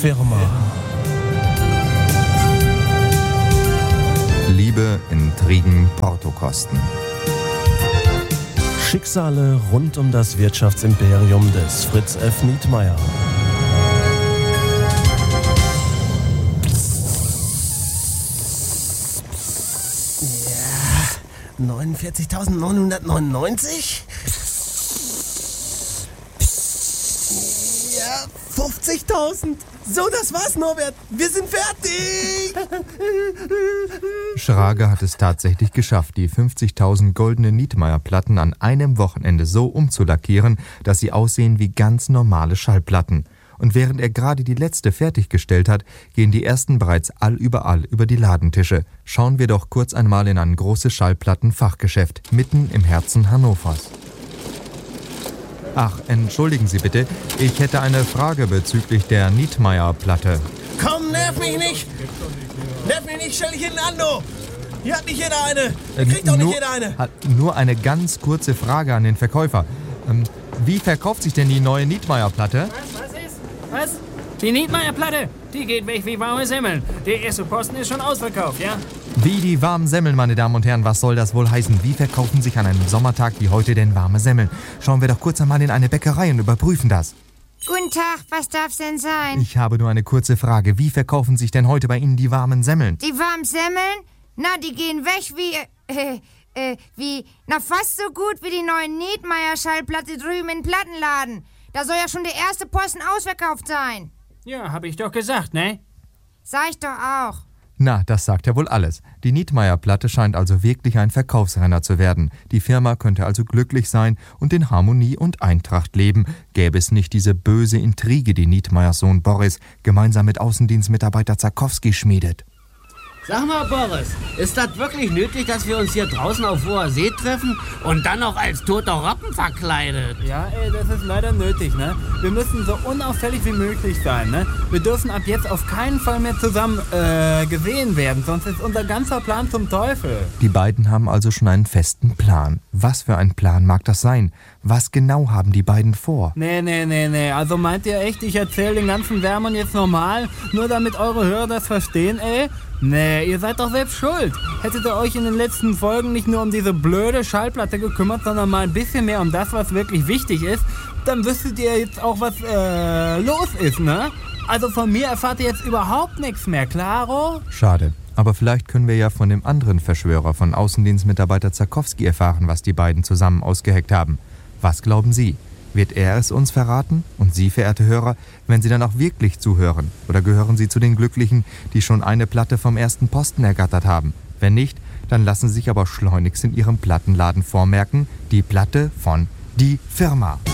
Firma. Liebe, Intrigen, Portokosten. Schicksale rund um das Wirtschaftsimperium des Fritz F. Nietmeyer. Ja, 49.999? Ja, 50.000. So, das war's, Norbert. Wir sind fertig. Schrage hat es tatsächlich geschafft, die 50.000 goldenen Nietmeyer-Platten an einem Wochenende so umzulackieren, dass sie aussehen wie ganz normale Schallplatten. Und während er gerade die letzte fertiggestellt hat, gehen die ersten bereits allüberall über die Ladentische. Schauen wir doch kurz einmal in ein großes Schallplattenfachgeschäft, mitten im Herzen Hannovers. Ach, entschuldigen Sie bitte, ich hätte eine Frage bezüglich der Nietmeyer-Platte. Komm, nerv mich nicht. Nerv mich nicht, stell dich hinten an, du. Hier hat nicht jeder eine. Kriegt doch nicht jeder eine. Nur eine ganz kurze Frage an den Verkäufer. Wie verkauft sich denn die neue Nietmeyer-Platte? Was? Die Nietmeyer-Platte? Die geht weg wie warme Semmeln. Der erste Posten ist schon ausverkauft, ja? Wie die warmen Semmeln, meine Damen und Herren, was soll das wohl heißen? Wie verkaufen sich an einem Sommertag wie heute denn warme Semmeln? Schauen wir doch kurz einmal in eine Bäckerei und überprüfen das. Guten Tag, was darf's denn sein? Ich habe nur eine kurze Frage. Wie verkaufen sich denn heute bei Ihnen die warmen Semmeln? Die warmen Semmeln? Na, die gehen weg na fast so gut wie die neue Nietmeyer-Schallplatte drüben im Plattenladen. Da soll ja schon der erste Posten ausverkauft sein. Ja, hab ich doch gesagt, ne? Sag ich doch auch. Na, das sagt ja wohl alles. Die Nietmeyer-Platte scheint also wirklich ein Verkaufsrenner zu werden. Die Firma könnte also glücklich sein und in Harmonie und Eintracht leben, gäbe es nicht diese böse Intrige, die Nietmeyers Sohn Boris gemeinsam mit Außendienstmitarbeiter Zarkowski schmiedet. Sag mal, Boris, ist das wirklich nötig, dass wir uns hier draußen auf hoher See treffen und dann noch als toter Robben verkleidet? Ja, das ist leider nötig, ne? Wir müssen so unauffällig wie möglich sein, ne? Wir dürfen ab jetzt auf keinen Fall mehr zusammen gesehen werden, sonst ist unser ganzer Plan zum Teufel. Die beiden haben also schon einen festen Plan. Was für ein Plan mag das sein? Was genau haben die beiden vor? Nee. Also meint ihr echt, ich erzähle den ganzen Wärmern jetzt normal, nur damit eure Hörer das verstehen, ey? Nee, ihr seid doch selbst schuld. Hättet ihr euch in den letzten Folgen nicht nur um diese blöde Schallplatte gekümmert, sondern mal ein bisschen mehr um das, was wirklich wichtig ist, dann wüsstet ihr jetzt auch, was los ist, ne? Also von mir erfahrt ihr jetzt überhaupt nichts mehr, klaro? Schade. Aber vielleicht können wir ja von dem anderen Verschwörer, von Außendienstmitarbeiter Zarkowski, erfahren, was die beiden zusammen ausgeheckt haben. Was glauben Sie? Wird er es uns verraten? Und Sie, verehrte Hörer, wenn Sie dann auch wirklich zuhören? Oder gehören Sie zu den Glücklichen, die schon eine Platte vom ersten Posten ergattert haben? Wenn nicht, dann lassen Sie sich aber schleunigst in Ihrem Plattenladen vormerken, die Platte von Die Firma.